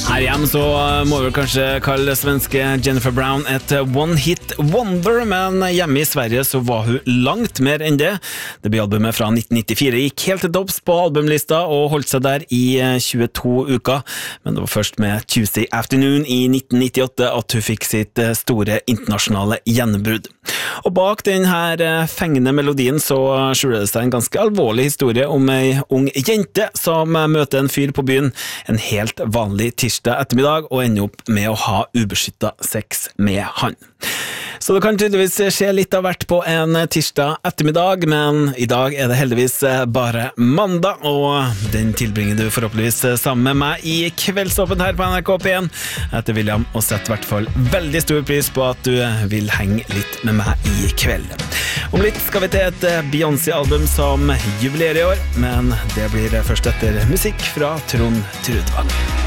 Her hjemme så må vi kanskje kalle svenske Jennifer Brown et one-hit wonder, men hjemme i Sverige så var hun langt mer enn det. Debutalbumet fra 1994 gikk helt til topps på albumlista og holdt seg der i 22 uker, men det var først med Tuesday Afternoon i 1998 at hun fikk sitt store internasjonale gjennombrudd. Og bak denne fengende melodien så skjuler det seg en ganske alvorlig historie om ei ung jente som møter en fyr på byen en helt vanlig tirsdag ettermiddag og ender opp med å ha ubeskyttet sex med han. Så det kan tydeligvis skje litt av hvert på en tirsdag ettermiddag, men i dag er det heldigvis bare mandag, og den tilbringer du forhåpentligvis sammen med meg i Kveldsåpen her på NRK P1. Jeg heter William og setter i hvert fall veldig stor pris på at du vil henge litt med meg i kveld. Om litt skal vi til et Beyoncé-album som jubilerer i år, men det blir først etter musikk fra Trond Trudvang.